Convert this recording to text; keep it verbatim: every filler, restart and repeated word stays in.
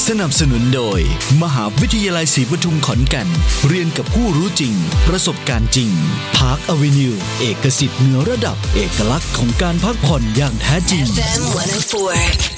สนับสนุนโดยมหาวิทยาลัยศรีปทุมขอนแก่นเรียนกับผู้รู้จริงประสบการณ์จริง Park Avenue เอกสิทธิ์เหนือระดับเอกลักษณ์ของการพักผ่อนอย่างแท้จริงเอฟ เอ็ม หนึ่งศูนย์สี่